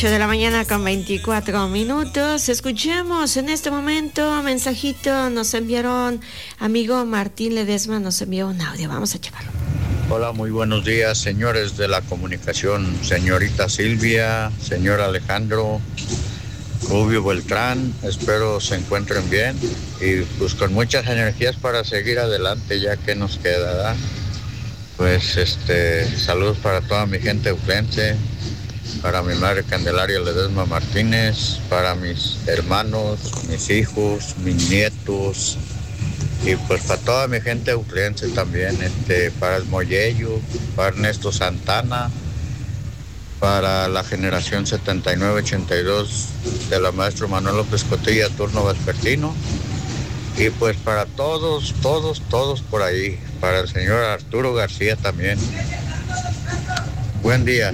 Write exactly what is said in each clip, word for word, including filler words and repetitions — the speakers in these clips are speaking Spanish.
ocho de la mañana con veinticuatro minutos. Escuchemos en este momento mensajito. Nos enviaron, amigo Martín Ledesma, nos envió un audio. Vamos a checarlo. Hola, muy buenos días, señores de la comunicación. Señorita Silvia, señor Alejandro, Rubio Beltrán, espero se encuentren bien y pues con muchas energías para seguir adelante, ya que nos queda, ¿verdad? Pues este, saludos para toda mi gente uclense, para mi madre Candelaria Ledesma Martínez, para mis hermanos, mis hijos, mis nietos, y pues para toda mi gente uclense también, este, para el Mollello, para Ernesto Santana, para la generación setenta y nueve ochenta y dos de la maestra Manuel López Cotilla, turno vespertino, y pues para todos, todos, todos por ahí, para el señor Arturo García también. Buen día.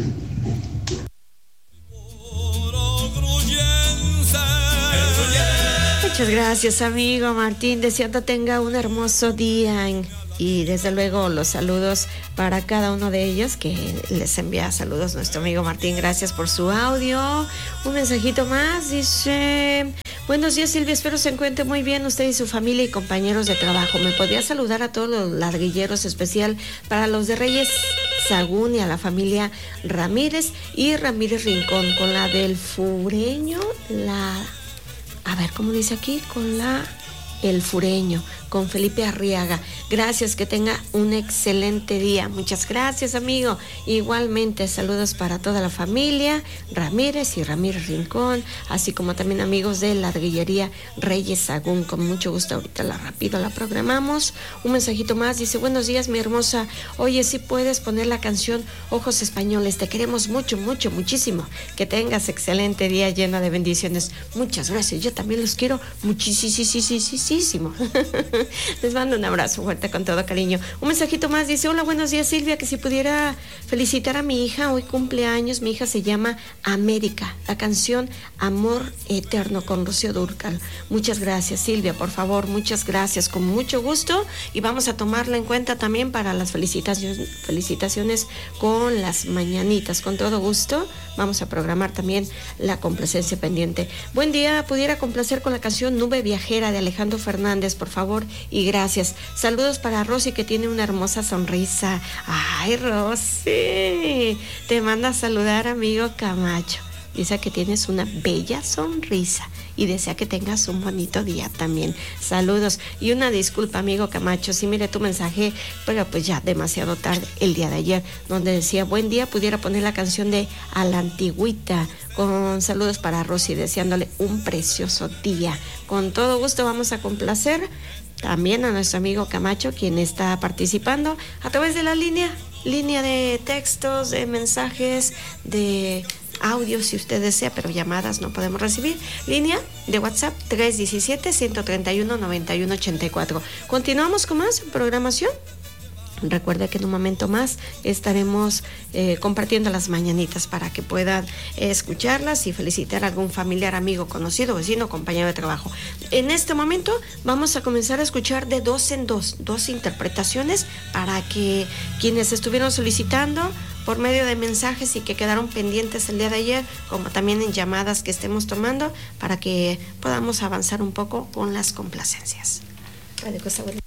Muchas gracias, amigo Martín, deseando tenga un hermoso día en, y desde luego los saludos para cada uno de ellos, que les envía saludos nuestro amigo Martín. Gracias por su audio. Un mensajito más, dice: buenos días, Silvia, espero se encuentre muy bien usted y su familia y compañeros de trabajo. Me podría saludar a todos los ladrilleros, especial para los de Reyes Sagún y a la familia Ramírez y Ramírez Rincón, con la del Fureño, la... A ver, ¿cómo dice aquí? Con la... El Fureño, con Felipe Arriaga. Gracias, que tenga un excelente día. Muchas gracias, amigo. Igualmente, saludos para toda la familia Ramírez y Ramírez Rincón, así como también amigos de la ladrillería Reyes Sagún. Con mucho gusto, ahorita la rápido la programamos. Un mensajito más, dice: buenos días, mi hermosa. Oye, si puedes poner la canción Ojos Españoles. Te queremos mucho, mucho, muchísimo. Que tengas excelente día lleno de bendiciones. Muchas gracias. Yo también los quiero muchísimo. Les mando un abrazo fuerte con todo cariño. Un mensajito más, dice: hola, buenos días, Silvia, que si pudiera felicitar a mi hija, hoy cumpleaños. Mi hija se llama América, la canción Amor Eterno con Rocío Dúrcal. Muchas gracias, Silvia, por favor, muchas gracias, con mucho gusto, y vamos a tomarla en cuenta también para las felicitaciones, felicitaciones con las mañanitas, con todo gusto. Vamos a programar también la complacencia pendiente. Buen día, pudiera complacer con la canción Nube Viajera de Alejandro Fernández, por favor, y gracias. Saludos para Rosy, que tiene una hermosa sonrisa. Ay, Rosy, te manda a saludar, amigo Camacho. Dice que tienes una bella sonrisa y desea que tengas un bonito día también. Saludos y una disculpa, amigo Camacho, sí, mire tu mensaje, pero pues ya demasiado tarde el día de ayer, donde decía: buen día, pudiera poner la canción de A la Antigüita, con saludos para Rosy, deseándole un precioso día. Con todo gusto vamos a complacer también a nuestro amigo Camacho, quien está participando a través de la línea, línea de textos, de mensajes, de audio si usted desea, pero llamadas no podemos recibir. Línea de WhatsApp tres uno siete, uno tres uno, nueve uno ocho cuatro. Continuamos con más programación. Recuerda que en un momento más estaremos eh, compartiendo las mañanitas para que puedan eh, escucharlas y felicitar a algún familiar, amigo, conocido, vecino, compañero de trabajo. En este momento vamos a comenzar a escuchar de dos en dos, dos interpretaciones para que quienes estuvieron solicitando por medio de mensajes y que quedaron pendientes el día de ayer, como también en llamadas que estemos tomando, para que podamos avanzar un poco con las complacencias. Vale, cosa buena.